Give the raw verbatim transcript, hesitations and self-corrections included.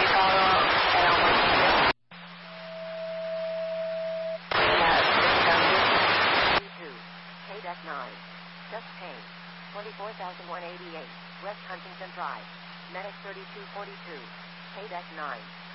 nine. Just Payne. twenty-four thousand one hundred eighty-eight. West Huntington Drive. Medic thirty-two forty-two. K nine.